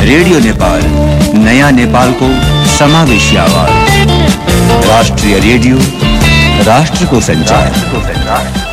Radio Nepal, नयाँ नेपालको समावेशी आवाज। राष्ट्रिय रेडियो, राष्ट्रको संचार।